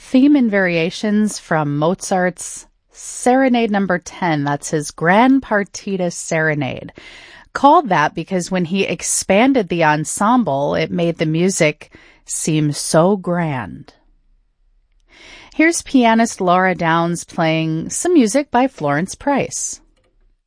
theme and variations from Mozart's Serenade Number 10. That's his Grand Partita Serenade. Called that because when he expanded the ensemble, it made the music seem so grand. Here's pianist Laura Downs playing some music by Florence Price.